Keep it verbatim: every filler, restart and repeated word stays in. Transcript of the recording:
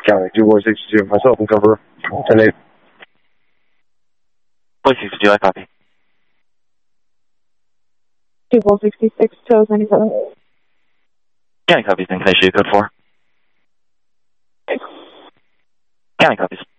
County, two four six two. Myself and cover ten eight. four six two, I copy. two four six six, Charles ninety-seven. County copies, then can I show you code four? County copies.